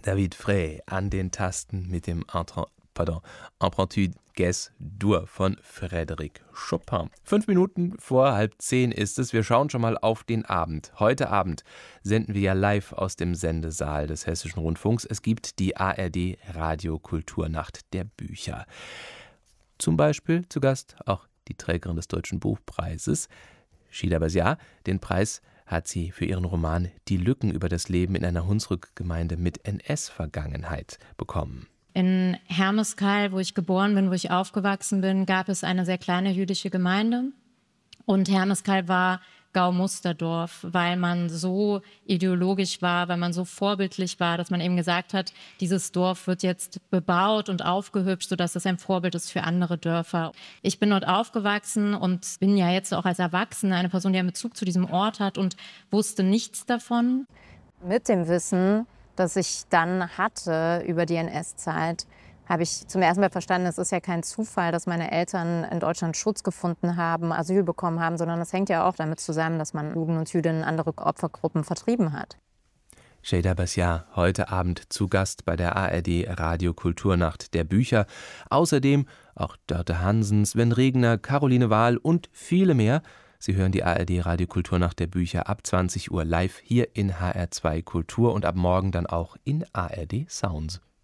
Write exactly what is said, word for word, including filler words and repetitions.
David Frey an den Tasten mit dem Entra- pardon, Impromptu Ges Dur von Frédéric Chopin. Fünf Minuten vor halb zehn ist es. Wir schauen schon mal auf den Abend. Heute Abend senden wir ja live aus dem Sendesaal des Hessischen Rundfunks. Es gibt die A R D Radio Kulturnacht der Bücher. Zum Beispiel zu Gast auch die Trägerin des Deutschen Buchpreises, Shida Basiar. Den Preis hat sie für ihren Roman Die Lücken über das Leben in einer Hunsrück-Gemeinde mit N S-Vergangenheit bekommen. In Hermeskeil, wo ich geboren bin, wo ich aufgewachsen bin, gab es eine sehr kleine jüdische Gemeinde. Und Hermeskeil war Gaumusterdorf, weil man so ideologisch war, weil man so vorbildlich war, dass man eben gesagt hat, dieses Dorf wird jetzt bebaut und aufgehübscht, sodass es ein Vorbild ist für andere Dörfer. Ich bin dort aufgewachsen und bin ja jetzt auch als Erwachsene eine Person, die einen Bezug zu diesem Ort hat und wusste nichts davon. Mit dem Wissen, das ich dann hatte über die N S-Zeit, habe ich zum ersten Mal verstanden, es ist ja kein Zufall, dass meine Eltern in Deutschland Schutz gefunden haben, Asyl bekommen haben, sondern es hängt ja auch damit zusammen, dass man Juden und Jüdinnen andere Opfergruppen vertrieben hat. Shida Basiar, heute Abend zu Gast bei der A R D Radio Kulturnacht der Bücher. Außerdem auch Dörte Hansen, Sven Regner, Caroline Wahl und viele mehr. Sie hören die A R D Radio Kulturnacht der Bücher ab zwanzig Uhr live hier in H R zwei Kultur und ab morgen dann auch in A R D Sounds.